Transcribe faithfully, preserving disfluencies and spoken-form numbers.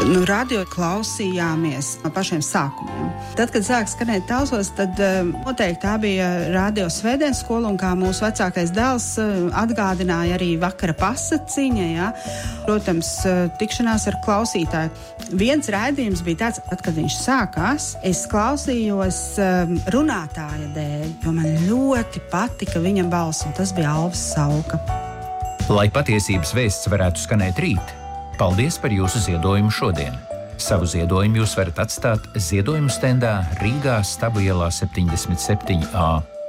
Nu, radio klausījāmies no pašiem sākumiem. Tad, kad sāk skanēt Talsos, tad uh, noteikti tā bija radio Svētdienas skola, un kā mūsu vecākais dēls uh, atgādināja arī vakara pasaciņa, ja? Protams, uh, tikšanās ar klausītāju. Viens raidījums bija tāds, tad, kad viņš sākās, es klausījos uh, runātāja dēļ, jo man ļoti patika viņa balss, un tas bija Alvis Sauka. Lai patiesības vēsts varētu skanēt rīt, paldies par jūsu ziedojumu šodien. Savu ziedojumu jūs varat atstāt ziedojumu stendā Rīgā Stabu ielā septiņdesmit septiņi A.